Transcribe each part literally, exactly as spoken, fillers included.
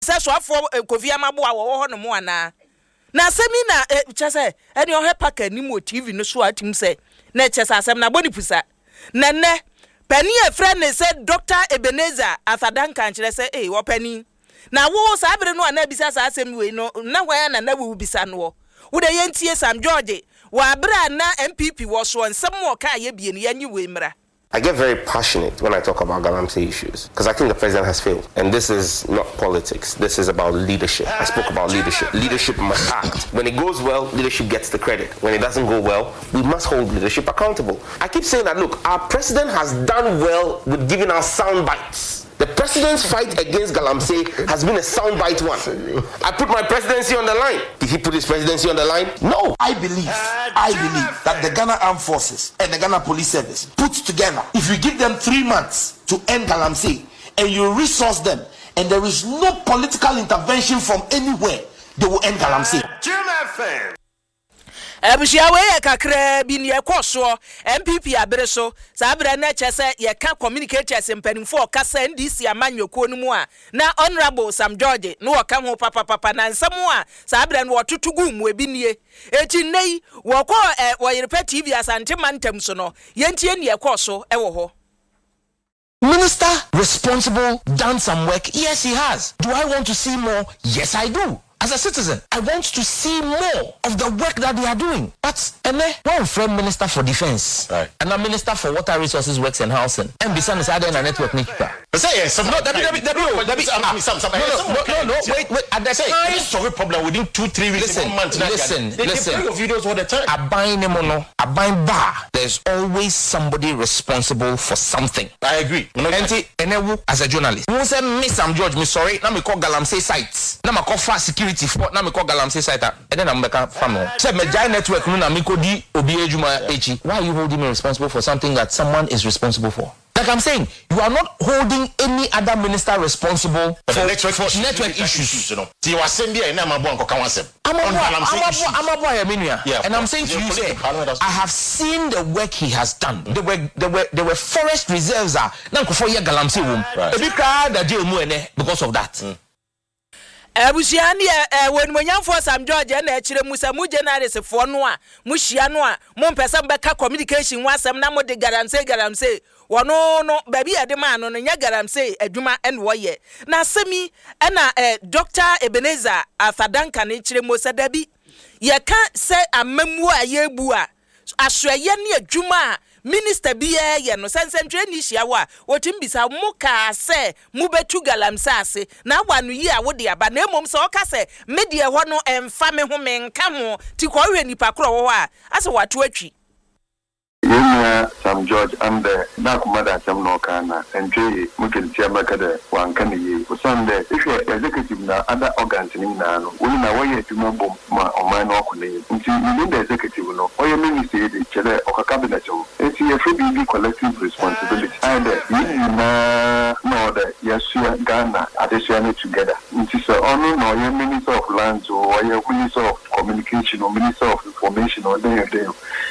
say so afọ Kofi Amabo a wo ho no mo ana na asemi na chese eni o he paka ni mo T V no so atim say na chese asem na boni pusa na ne pani e friend ne say Doctor Ebenezer Athadanka nkyere say eh wo pani na wo sa abere no ana bisa sa asem we no na hwan na na wo bisa no wo de yentie Sam George wa abere na M P P wo so nsem wo ka ye bie ne yanyi we mra. I get very passionate when I talk about Galamsey issues because I think the president has failed. And this is not politics. This is about leadership. I spoke about leadership. Leadership must act. When it goes well, leadership gets the credit. When it doesn't go well, we must hold leadership accountable. I keep saying that, look, our president has done well with giving us sound bites. The president's fight against Galamsey has been a soundbite one. I put my presidency on the line. Did he put his presidency on the line? No. I believe, I believe that the Ghana Armed Forces and the Ghana Police Service put together, if you give them three months to end Galamsey and you resource them, and there is no political intervention from anywhere, they will end Galamsey. Ebushia we kakra bi ne ekoso M P P abere so sa abere na chese ye ka communicators mpanimfo kasa N D C amanyoko no mu a na honorable Sam George no wo ka ho papa papa na nsam a sa abere no wotutugu mu ebi nie eti nei wo ko wo Yerepa T V asante mantem so no yentie ne ekoso e wo ho. Minister responsible done some work? Yes, he has. Do I want to see more? Yes, I do. As a citizen, I want to see more of the work that they are doing. But Eme, one friend minister for defense, right, and a minister for water resources, works and housing, and besides that, in a network nipa. Say yes, no, that be that be that be no, no, no, wait, wait. At the time, solve a problem within two, three weeks, listen, months. Listen, listen. They bring videos all the time. A buying mono, a buying bar. There's always somebody responsible for something. I agree. Enti, Enewu as a journalist, who say Miss Sam George, me sorry, now me call Galamsey sites, now me call fast security. Na me call Galamsey site and then I'm back from home. Say me giant network no na me ko di obi ejuma echi. Why are you holding me responsible for something that someone is responsible for? Like I'm saying, you are not holding any other minister responsible for, for network, for network issues. You know, you are saying there na mabo anko kawansem. I'm a boy, and I'm saying to you, say, I have seen the work he has done. There were there were there were forest reserves are now for year Galamsey room. Ebi kra da dey mu ene because of that. Mm. Ebushia ne when wenyanfo Sam George na akire musa mu journalist fo no a mu hia no a mo mpesa mbeka communication wasem na mo de Galamsey Galamsey wono no baby ade ma no nya Galamsey adwuma en wo ye na semi na Doctor Ebenezer Athadanka ne akire musa dabi ye ka se amamu a ye bu a asoye ne adwuma Minister biye ye no sensentre ni hia wo a wotimbisa mu ka se mu betu Galamsey ase na wanu yi a wo de aba na emom se o ka se media ho no emfa me ho me nka ho ti ko hwe nipa kro wo a ase wato atwi. Yeah, Sam George and the Nakumada Sam Nokana and Jay Mukeltia Bakada, one can ye. For Sunday, if you're executive now, other organs in Nano, we know why you know or my Nokune. Until you need the executive, no, or your ministry, the chair or cabinet. It's a free collective responsibility. And you know that yes, Ghana, additionally together. It is only no your Minister of Lands or your Minister of Communication or Minister of Information or day or day.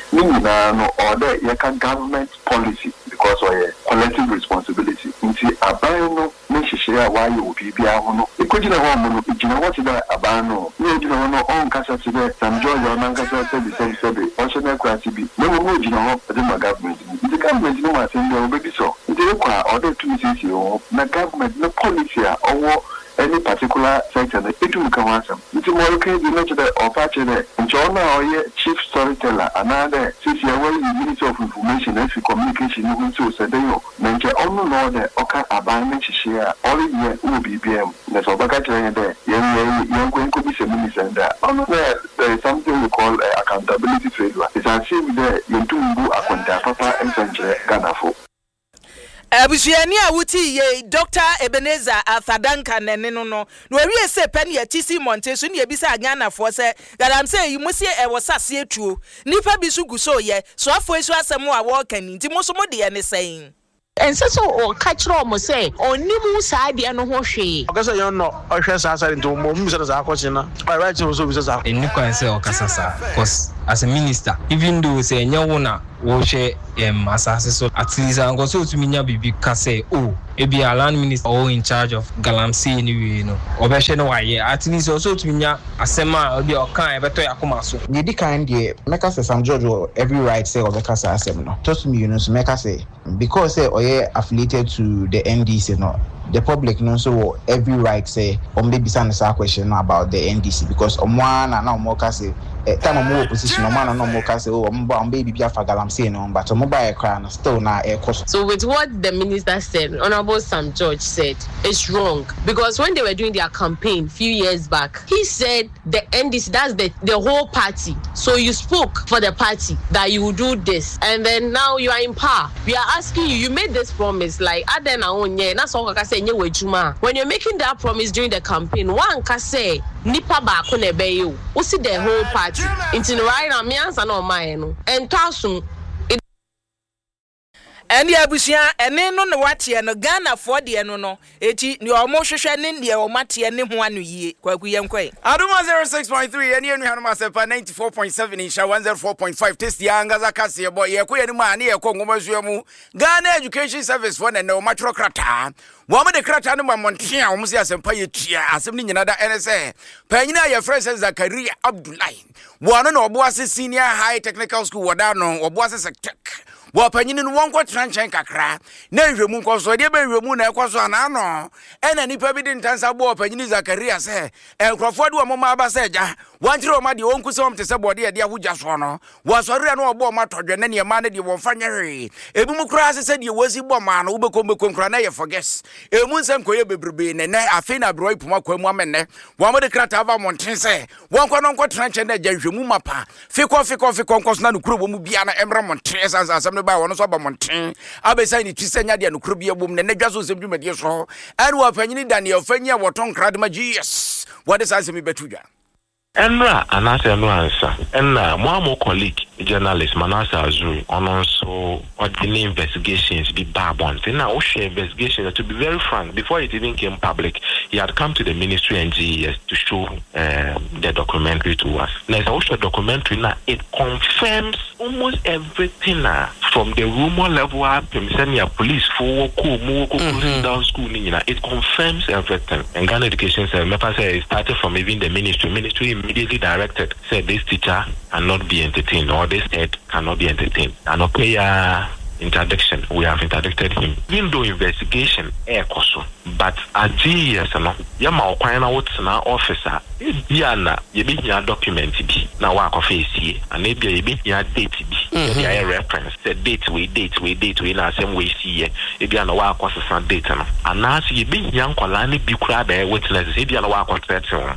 No, or the government policy because of a collective responsibility. Into abano, make sure why you will be biahono. The question of one, you know what is that abano? You know, no on Casa today, Sam George or Nankasa said the same survey, or should I quite be? No one, you know, the government. The government, no matter what they so. It require order to see you, the government, no policy or any particular sector, it will come answer. It's more okay, you know, the or patch there. John or chief storyteller, another six year way Minister of Information and Communication, even so said they mention only know that Oka Abandon share all year will be B M. That's all back there. Young going to be a minister and that. Only there is something we call uh, accountability failure. It's as if the Yuntu Akonda Papa and Sanjay Ghana for. Ebushia a wuti ye Doctor Ebenezer Athadanka nene no no no we say pen ye tisi monte so ne bisa Ghana for say Galamsey yi musie e wosase etuo nipa bi su guso ye so afo esu asem a wo kan nti mo so mo de ne sen ense so o ka kiro mo say onimu saa de no ho hwe o ka say yo no o hwe saa saa nti mo mu say saa akochi na I right so so bisa saa eni kwan say o ka saa cause as a minister even though say nya wo na wo share um asase so at least I'm go so to minya bibi ka say oh e be a land minister or in charge of Galamsey anyway you know obehwe no waye at least also to minya asema obi o kan e beto yakoma so the di kind dey make us say Sam George every right say obeka say asem no just me you know so make us say because say oye affiliated to the N D C no the public knows so every right say or maybe some question about the N D C because on one and now more say time of more opposition no man no more say oh um baby be for Galamsey no but mobile crown still now air cost. So with what the minister said, Honorable Sam George said, it's wrong because when they were doing their campaign a few years back, he said the N D C, that's the the whole party. So you spoke for the party that you would do this, and then now you are in power. We are asking you, you made this promise like Adena Onye, that's all I say. When you're making that promise during the campaign, one can say nipa ba ko na be you. We see the whole party. Into the right now, me answer no mine. And tasum. Eni abusia ene no ne watie no Ghana for de no no eti ne omo hwehwe ne ne o matie ne ho anu yie kwaku yenkwe Aduma zero six point three eni enu hanu masepa ninety-four point seven insha one oh four point five test ya ngaza kase boy ye ko ye ma ne ye ko ngomasuo mu Ghana Education Service for ne o matro krata wo me de krata no mamonte a wo se asempa ye tua asem ni nyina da ene se panyina ye friend Zakaria Abdullahi wo no no obo ase senior high technical school woda no obo ase sectech wo panyini no wonko tranchen kakra na hwemu nkoso de be hwemu na ekoso ana no ena nipa bi de ntansa bo panyini Zakaria se enkrofo de wo mama aba se ja wanchire o ma de wonku se omte se bode de ahugya so no wo sori no obo ma todwe na ne ma na de wo fanya hwe ebi mu kura se se de wosi bo ma no wo be kombe konkra na ye forget emu nsem koye bebrebe ne na afi na bro ipuma kwamu amene wo mo de krata ava monten se wonko no nko tranchen na ja hwemu mapa fiko fiko fiko nkoso na no kuro bo mu bia na emra monten sansa asem ba wono so ba monten abesa ni twisanya de no kuro bia bom ne nadwa so sem dwumade so anu wa panyini Daniel Fanya woton kradma yes what is asem betudwa Enra anasa no answer enna mo amo colleague journalist Manasa Azuri on so ordinary investigations be barbon now we share investigations to be very frank before it even came public he had come to the ministry and G E S to show uh, the documentary to us now so show documentary now it confirms almost everything uh, from the rumor level up senior police for mm-hmm. down school you know, it confirms everything and Ghana Education Service say it started from even the ministry ministry immediately directed said this teacher cannot be entertained or this head cannot be entertained and okay uh, interdiction we have interdicted him even though investigation air koso but at G E S no yama okwana wotsena officer bia na ye be hia document bi na wa akofesie and e bia ye be hia date bi ye ya reference the date we date we date we na same we see e bia na wa akosesa date no anase ye be hia nkwala ne bi kura ba witness e bia na wa akotete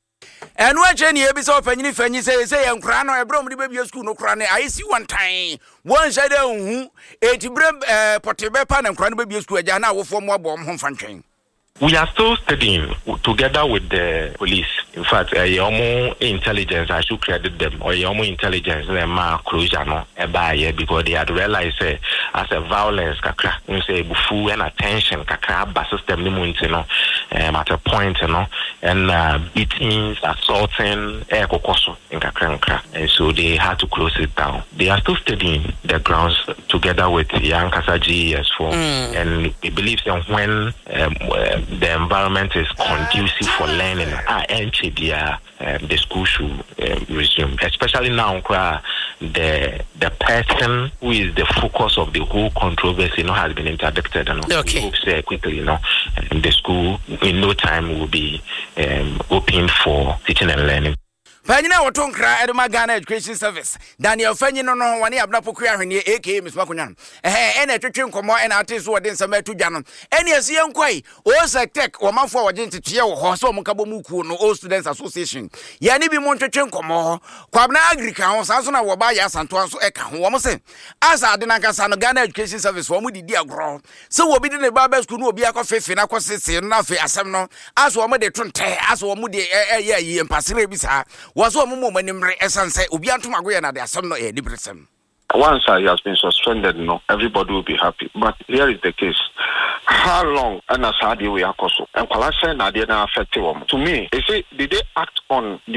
enu ache ni ebi so panyini fanyi say say enkura no ebrom de baby school no kura ne I see one time one shade hu eti bre eh potebe pa na enkura no baby school aja na awofo mo abom ho fantwen. We are still studying together with the police. In fact, uh, yomo intelligence, I should credit them, or yomo intelligence, they ma closure no eba because they had realized uh, as a violence kakra, you say bufu and attention kakra ba system ni munti no, um, at a point you know, and uh, beatings, assaulting, eh kokoso in kakra kakra, and so they had to close it down. They are still studying the grounds together with Young Kasa G E S for, mm. and we believe that when um, uh, the environment is conducive for learning, ah, entry the the school should uh, resume. Especially now, the the person who is the focus of the whole controversy, you know, has been interdicted. You know, okay. We hope say quickly, you know, and the school in no time will be um, open for teaching and learning. Panyina wotonkra Edema Ghana Education Service Daniel Fanya no no wane abna pokua hwene aka Miss Makunyan eh ena twetwe nkomo ena ateso wode nsama atudwa no ene ase yankwai o sectech o manfo waje ntetue wo ho so mukabo muku no all students association ya ni bi mo twetwe nkomo kwabna agrika ho sanso na wo ba ya santo anso eka ho wo mo se asa ade na kasa no Ghana Education Service wo mu didi agro se wo bi de ne ba ba school no obi akofefe na kosese na afi asem no aso wo mo de tonte aso wo mo de eh eh yi empasere bi sa was what Mumu Nimre Essence, Ubiantumagoya, and there are some no a liberalism. Once he has been suspended, no, everybody will be happy. But here is the case. How long and as hard we are also and Kalasa Nadia affected them. To me, they say did they act on the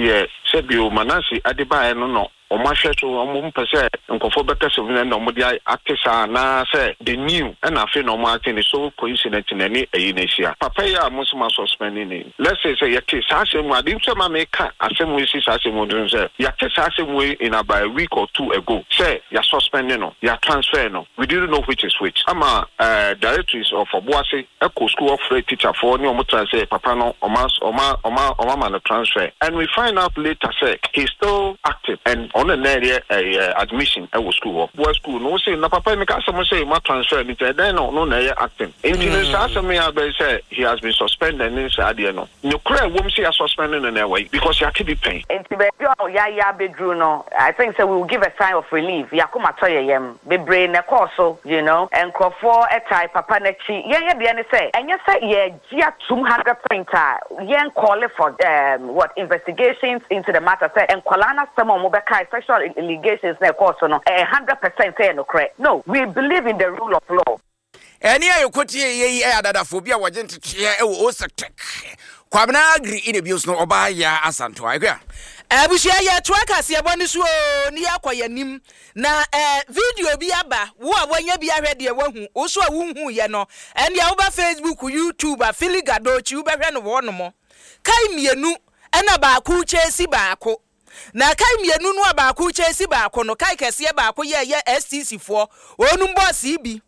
sɛ bio Manase Adebayo no no Oma hwɛ to ɔmo mpɛ sɛ nkɔfo bɛka sɛ na ɔmo de ate saa na sɛ the new ɛna afei na ɔmo ate ne so coincident na ne ɛyi na hyia papa yi a mo so ma suspend ne let's say sɛ yɛte saa asɛm mu ade nso ma meka asɛm wo si saa asɛm wo dun sɛ yɛte saa asɛm wo in about a week or two ago sɛ ya suspend no ya transfer no we didn't know which is which ama uh, directories of Obuasi Eco School of Free Teacher for ne ɔmo transfer papa no ɔma ɔma ɔma ɔma ma no transfer and we find out later say he's still active and on an area uh, admission at uh, school of boy school no say na papa me ka some say ma transfer me then no no na acting engineer say me abey say he has been suspended in say ade no no cry wom say suspended in way because he keep paying enti be ya ya bedru no I think say we will give a sign of relief yakoma toye yem be brain na course you know and crofo e type papa na chi yen ye de ne say enye say ye gia two hundred printer yen call for um, what investigations into the matter say and kwalana some mo be kai sexual allegations na course no one hundred percent say no correct no we believe in the rule of law eni ayokoti ye adadafobia wagentete e wo osetek kwabna agri in abuse no oba ya asanto agwa abushia ya twaka se boni so ni akoyanim na eh video bi aba wo awanya bi ahwede e wahu wo so awunhu ye no ene ya wo ba Facebook YouTube afiligado chi wo behwe no wo no mo kai mienu ena ba ku chesi ba ko na kai mienu no ba ku chesi ba ko no kai kese ba ko ye ye S T C fo onum boss bi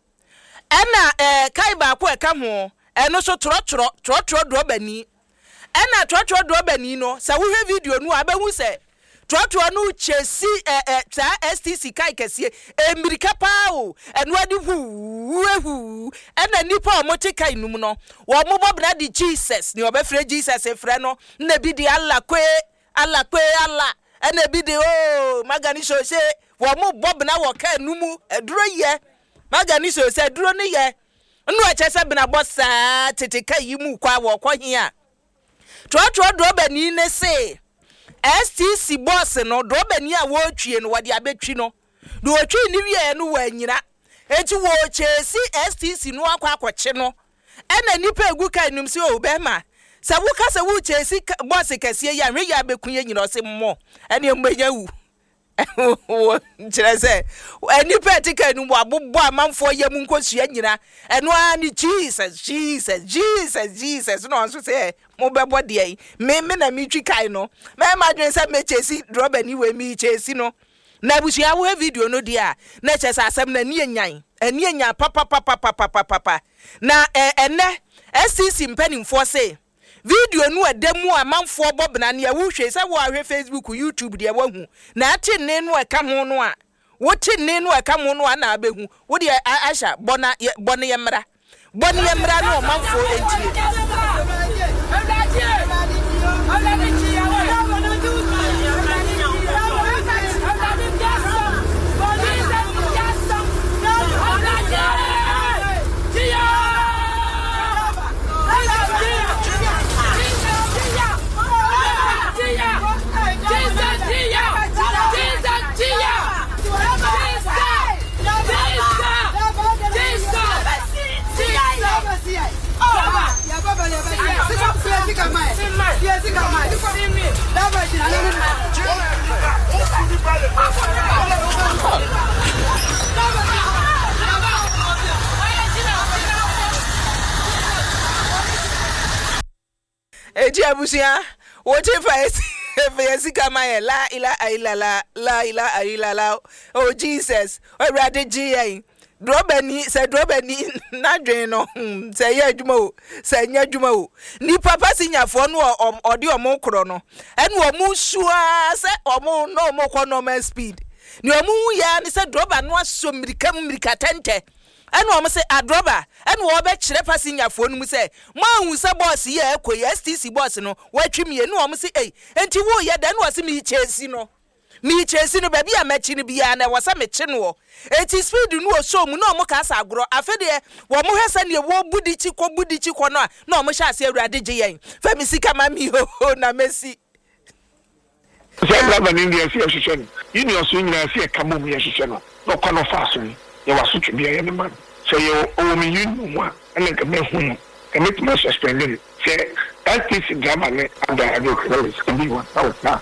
ena eh kai ba ko e ka ho eno so tro tro tro tro do bani ena tro tro do bani no sa wo hwe video no abehu se tro tro no chesi eh eh ta S T C kai kese emirika pa o eno adi hu hu ena nipa o moti kai num no wo mo bobna di Jesus ni obefre Jesus efre no na bi di Allah kwe Allah kwe Allah ena bi di o magani so se wo mo bobna wo kai numu eduro ye magani so se duro ne ye nnu a chese bina bossa tete kai yimu kwa wo kwo hia tro tro do bani ne se S T C boss no do bani a wo twie no wode abetwi no do otwi ni wie no wa nyina enti wo chesi S T C no akwa akwache no ena nipa egu kai num se o be ma sa wo ka se wo chesi boss kese ya hwe ya bekunye nyina o se mo ene mbanya wu Chese, any particular no abobbo amanfo yam nkosua nyina eno ani Jesus Jesus Jesus Jesus no so say mo bebo de me me na mi twi kai no me ma dwen say me chesi drobe ni we mi chesi no na busua wo video no dia na chese asem na ni enyan ani enyan papa papa papa papa na ene S C C mpanimfo say video nu ademu amanfo bobna ne wo hwe se wo ahwe Facebook YouTube de wahu na ati ne nu eka ho no a wo ti ne nu eka ho no a na abehu wo de asha bona bona yemra bona yemra no amanfo entie Eji abusia wote fa esi kama ye la ila ila la la ila ila la oh Jesus o rade ji drobani se drobani na dwen no se ye adwuma o se nya adwuma o ni papa sinyafo no odi omo kro no ene omo sua se omo no omo kọ normal speed ni omo ya ni se droba no aso mirika mirika tente ene omo se adroba ene wo be kire pasinyafo no mu se ma hu se boss ye ekoyi S T C boss no watwimie ni omo se eh enti wo ye da no wase mi chesi no mi chesi no baby a mechi no bia na wasa mechi no eti speed no so mu no mo ka sa agro afede wo mo hwesa ne wo budichi ko budichi ko no na mo sha ase awurade gye yen fa mi sika ma mi ho na mesi se bra ban India si ahwehwe no yini oso nyina si e kamo mu ahwehwe no no kwa no fa so ni ye waso twebia ye ne man so ye o mi yinu mu a ene ka me hu no ka me tuma suspended se S T C drama ne anda ado kriminals can be one out now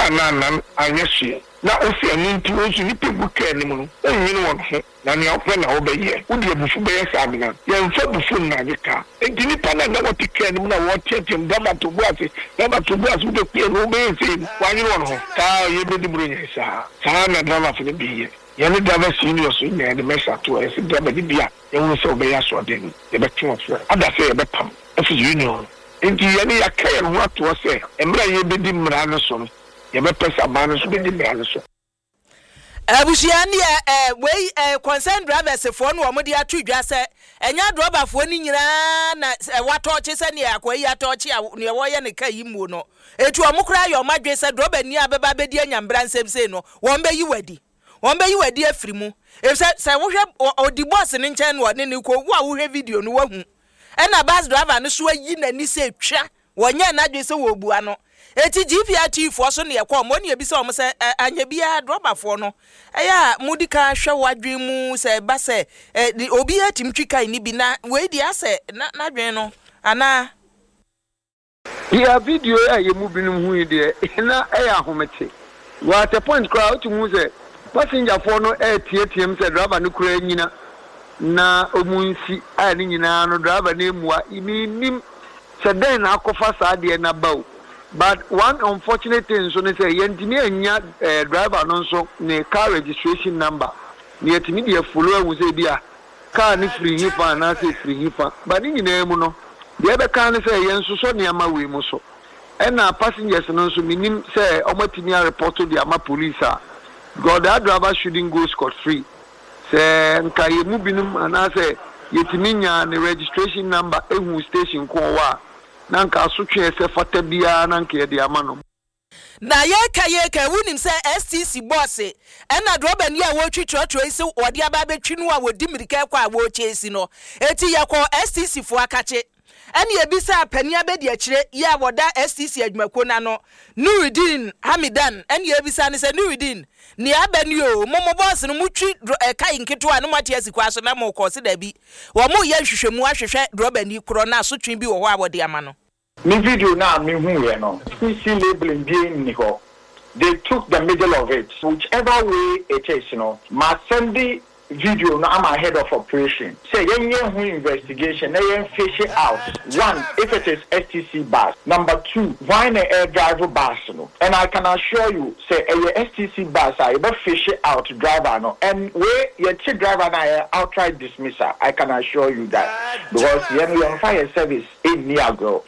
car na nan anya hye na osi ani nti osu ni pebu car ni mu no onwini won ho na ne opre na obeye wodi abufu beye sabina ye mfa bufu na de ka enti ni pa na na woti car ni mu na wo tietem dama to buase dama to buase wo de pe no be se wanwini won ho ta ye be di buru nya sa sa na dama fe bi ye ye ni dama senior so nya de mesa to e se dama di bia ye wo se obeye so den ye be tun so ada se ye be pam afi union enti ye ni yakaya ho ato se emra ye be di mra no so no ye be pesa ba no so be di mra no so abusiani eh we eh concern drivers for no mo dia tudwa se enya droba fo ni nyina na watoche se ne akwayi atoche ne wo ye ne kai mu no etu omukura yo madwe se droba ni abeba bedi anyambra nsem se no won be yi wadi won be yi wadi afiri mu e se se wo hwe odi boss ne nchen no ne ne ko wo a wo hwe video no wahu ena bus driver no so yi nani se twa wonye na dwe se wo bua no eti G P R T fo so ne ekọ mo ne ebisa o se anya bia droba fo no eya mudika hwe wadwe mu se ba se obi atim twikai ni bi na we di ase na dwen no ana ya video e ye mu binum hu de na e ya homete wa te point crowd to mu se passenger fo no e tietiem se driver no kura nyina na omunsi a ni nyina no driver na emua imi nim se den na akofa sa de na bawo. But one unfortunate thing so say yentimi anya uh, driver no so ne car registration number ne yetimi de follow wu say bia car ni free hipa na say free hipa but ni nyina mu no de be car ne say yenso so ne ama we mu so e na passengers no so minim say omatimi a report to the ama police a god that driver shouldn't go scot free say nka ye mu binum ana say yetimi nya ne registration number ehu station ko wa nanka asotwe se fata bia nanka ye de amano na ye ka ye ka wunim se S T C boss e na droba ni a wo twitwotwo isi odi aba betwi no a wodi mirika kwa wo chesi no eti ye ko S T C fo akache ene ebisa pani abedi akire ye woda S T C adwumako na no Nuruddin Hamidan ene ebisa ne se Nuruddin ni abani o momo boss no mutwi kai nketo a no mate asikwa so na mo ko se da bi wo mo ye hwehwemu ahwehwe droba ni kro na so twen bi wo ho abode ama no mi video na mi hu ye no C C labeling being ni ho they took the middle of it whichever way it is you know ma send the video no I'm ahead of operation say yen yen hu investigation na yen fish it out one if it is S T C bus number two why na air driver bus no and I can assure you say a S T C bus I be fish it out driver no and where your driver na outright dismissal I can assure you that because yen yen fire service in near girl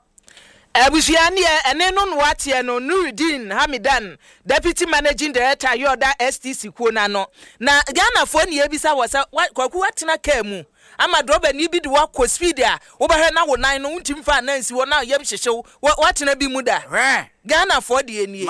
Abusiani ene no no atie no Nuruddin Hamidan deputy managing director yoda S T C kwona no na Ghana fo ne ebisa wo se kwaku atena ka mu ama droba ni bi de wa ko speed a wo behwe na wo nan no untim fa na nsi wo na yem hyehyew watena bi mu da Ghana fo de enie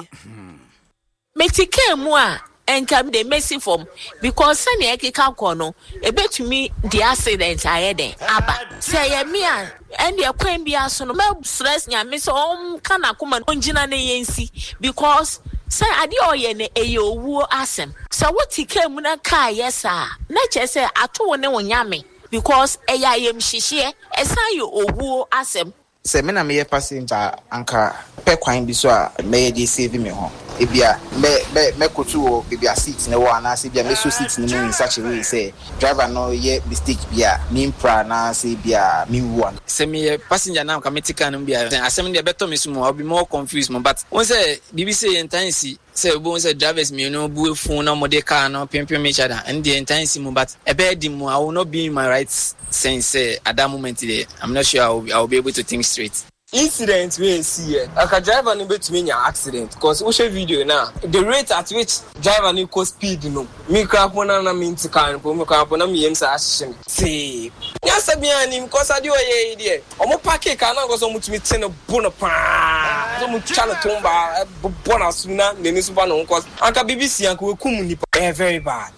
metike mu a enkam de mercy form because sani ekeka kono ebetumi the accident ayeden aba say ye me a and ye kwan bia so no me stress nya me so om kana kuma onjina ne yensi because say ade oye ne eye owu asem so wotike mu na ka yesa na che say ato wo ne wonyame because eya yem hihie esan ye owu asem se me na me passenger anka pe kwan bi so a me dey save me ho ebia me me me kotu o ebia seat ne wo ana se bia me so seat ne in such a way say driver no ye mistake bia me impra na se bia me one se me passenger na ka metika no bia asem ne beto me so mo be more confused mo but won say bibi say entansi say obo say drivers me no bu phone na mo de car no pimpim each other and the entansi mo but e be di mo I will not be in my right sense say at that moment there I'm not sure I will, I will be able to think straight. Incident we see here. Like a driver no bet me an accident because we show video now. The rate at which driver no go speed no. Me crap one na me into car no me crap na me yem sa ashishem. See. Nya sabi ani because ade oye there. Omo park car na go so mutumi ten no bono pa. So mu chana tomba bona suna ne ni super no because anka B B C anka we kum nipa. Very bad.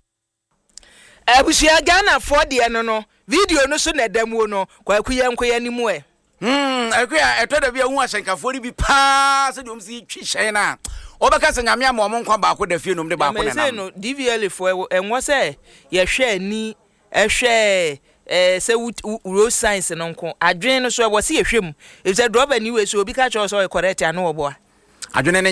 Abusia Ghana for de no no. Video no so na demo no kwa kuye nkoye ni mu e. Hmm, akuya etoda bia hu asenkafo ri bi pa se dum si twihyen na. Obeka se nyame am omo nkwa ba ko da fie no mde ba ko na na. No D V L fo enwo se ye hwe ani ehwe eh se road science no nko adwen no so e wo se ye hwem. If say driver ni we so obi ka cho so correct anu obo a. Adwene ne nye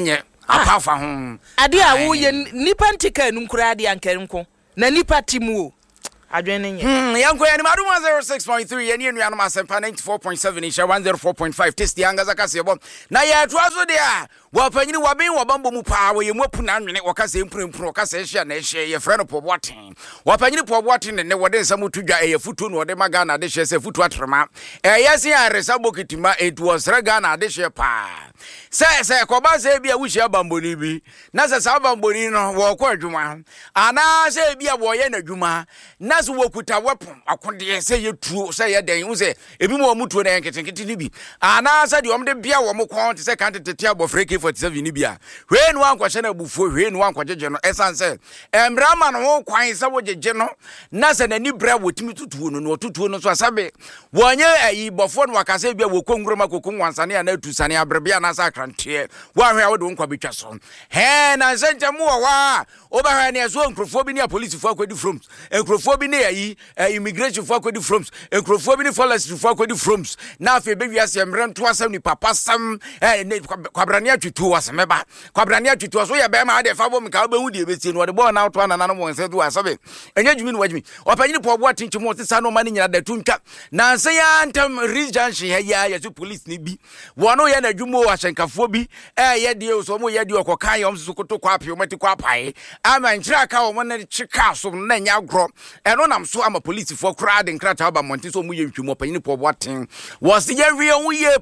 apafa ho ade a wo ye nipa ntika enu nkura ade ankenko na nipa timu o adwene nye hmm yanko ya ni madu one oh six point three ye ni enu anoma sempa ninety-four point seven isha one oh four point five test yanga zakase bo na ye to aso de a wo panyini wo ben wo bambo mu pa wo ye mu apu na nwene wo kase empurempuru wo kase ehia na ehia ye frɛ no poboaten wo panyini poboaten ne wo de nsam tudwa e futu no de maga na de hye se futu atrema e yesi aresa bokitima it was rega na de hye pa se se ko ba se bia wo hye bamboni bi na se sa bamboni no wo kɔ adwuma ana se bia wo ye na adwuma na se wo kuta weapon akode se ye tuo se ye den wo se ebi mo mu tuo na nketenkete ni bi ana se de om de bia wo mo kɔn te se kan tete abofreke forty-seven ni bia hwe no ankɔhye na bufo hwe no ankɔgege no esanse embrama no ho kwan se wo gege no na se na ni bra wotimi tutuo no no tutuo no so asabe wonye ayi bofo no wakase bia wo kongroma kokon wansane na atusane abrebia na sa krante wa hwe wo de nkwa betwa so he na se ntemu wo wa obahwa ne so nkrofo bi ne police fo akwadi from nkrofo bi ne ayi immigration fo akwadi from nkrofo bi ne forestry fo akwadi from na afi be wiase emre nto asam ni papa sam kwabrane atwutu wasemeba kwabrane atwutu so ye be ma de fa bom ka obehu de betie no de bo na auto na na no wonse do asabe enye dwumi no wajumi opanyini po bo atinchi mo tisa no mani nyina da tuntwa na nse ya ntam region ya ya ya police ni bi wono ye na dwumo ahyenkafo bi eh ye de so mo ye de okokan yom so koto kwa apio mati kwa pai ama nchira ka wo na chika so na nya agro eno nam so ama police fo kra de nkrata ba monti so mo ye ntwumo opanyini po bo atin was ye wie wo ye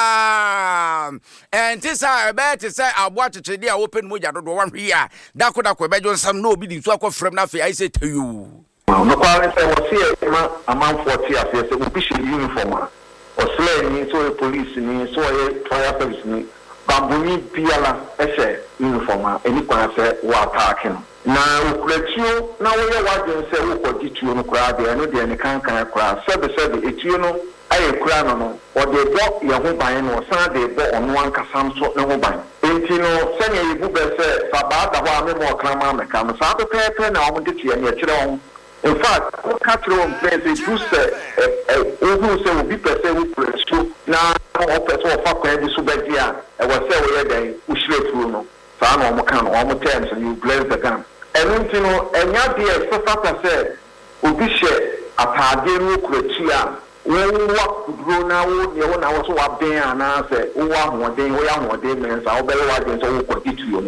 pa and this are about to say I watch it today open moja do one here da koda ko bejo nsam no obi di so akofrem na fe I say to you no kwale say was here ma amount forty afia say obi shi uniform o slay ni so police ni so e fire service ni bambuni biala ese uniform eni kwa say wa attack no na okuratio na wo ye wajen say wo kodi tuo no kura de no de ni kan kan kura sebe sebe etuo no aye kura no no o de bo ye ho ban no san de bo ono anka samso ne ho ban enti no senya yibu be se faba da ho ame mo krama me kam sa to pepe na o de tie ne kire on in fact o ka tro on place do se eh o hu se o bi pese wo presu na o pese o fa kwa bi so be dia e wo se wo ye den o shire furu no sa na o mo kan o mo terms and you bless the gun enti no enya de e so fa se obi hye atade no kuratia wo kudro na wo ne wo na wo so wa ben ana se wo wa hoden wo ya hoden men sa wo be wa den so wo kwati yo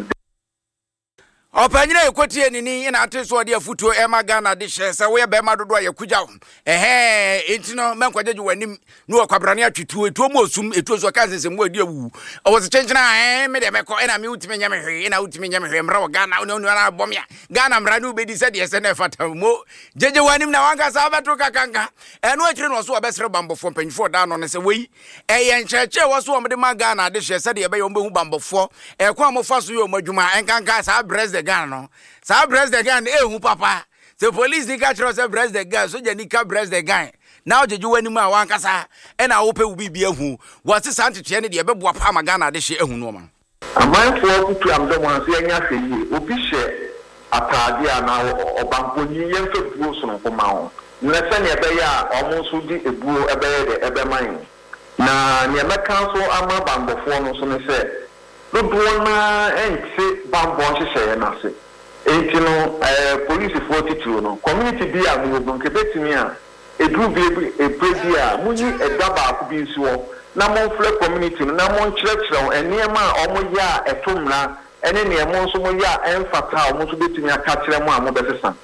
opanyina ekotie nini ina ate so de afutuo e maga na de hye se wo ye be ma dodo ya kugya ehe entino menkwajeje wanim no akwabrane atwituo etuo mo osum etuo so kan sese mo adi awu o se chenchena eh me de meko ina me utime nyame hwe ina utime nyame hwe mra wo Ghana ono ono na bomya Ghana mra no be di se de se na fata mo jeje wanim na wanka sa abeto kakanga eno akire no so obesere bambofo mpanyifo da no ne se wei eye ncheche wo so omde ma Ghana de hye se de be yo mbehu bambofo e kwa mo fa so yo madwuma enkanka sa president Ghana no sa president Ghana ehu papa the police ni catch us president Ghana so je ni ka president Ghana now jeju wani ma wankasa e na wo pe wo bibia hu wo se santete ne de be boa pa ma Ghana de hye ehu no ma amanfo kutu amdo mo anse anya hwe obi hye atade ana obamponi yemfe buo so no koma ho na se ne be ya omo so di ebuo ebe ye de ebe man na ne meka so ama bambofo no so ne se dodo na enti bambo hyehyɛ na se enti no eh police forty two no community bi a mo bon kebetimi a edru bi epredi a munyi edaba ku bi nso na mo fle community no na mo nkyerɛkyerɛ eniema a omo ya etomra ene ne mo nso mo ya emfata omo nso betimi aka kyerɛ mo a mo besesa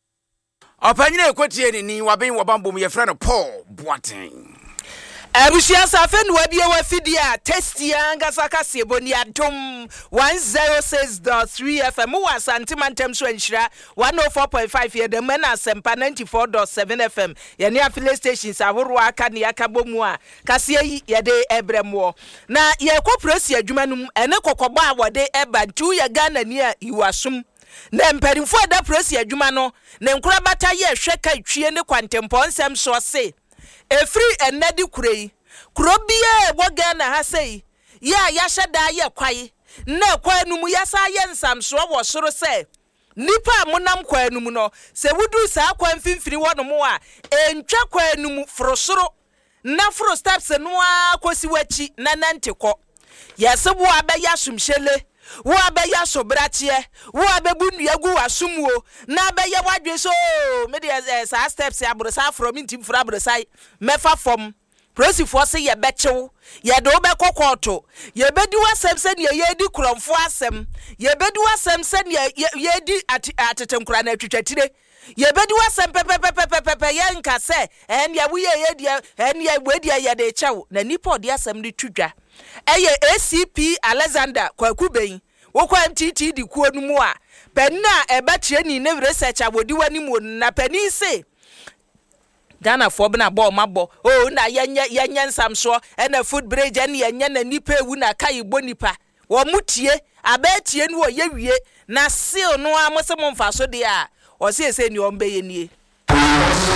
opanyina ekotie ni ni waben wabambo mo ye frɛ no Paul Boateng Abusia safe no wabie wa fidi a testia ngasa kase boni adom one oh six point three F M wa santimantem so anhira one oh four point five ye dem na sempa ninety-four point seven F M ye ne affiliate stations ahoro aka ne akabomu a kase yi ye de ebremo na ye kopresi adwuma num ene kokogba a wode eba ntu ye Ghana ni a iwasum na mperimfo da presi adwuma no ne nkura bata ye hweka twie ne kwantempo nsem so se efri enadi kurei kurobia wo Ghana ha sei ya ya hyeda ye kwai na kwanum ya sa ye nsamso wo soro se nipa monam kwanum no se wudu sa kwan finfiri wono mo a entwa kwanum frosoro na fro steps no a kosi wachi na nante ko yesebo abeya sumhyele wo abeya so bratie wo abebu nuagu wasumuo na abeya wadwe so me de sa steps abrosa from ntim fura abrosai mefa fom prosifo se ye bechew ye do be kokoto ye bedi wasem se ne ye di kromfo asem ye bedi wasem se ne ye di atetenkura na twetwatire ye bedi wasem pepepepepepe ye nka se en ye wo ye ye dia en ye wedi ye de chew na nipa odi asem de twidwa eye A C P Alexander Kwakuben wo kwa M T T di kuo nu mu a penna e ba tie ni ne research abodi wani mu na pani se Ghana for bna bo mabo oh na yenye yenye nsamso e na food bridge e na yenye na nipa ewu na kai bo nipa wo mutie abetie nu wo ye wie na seal no amose mo mfa so de a o se se ni o mbeye nie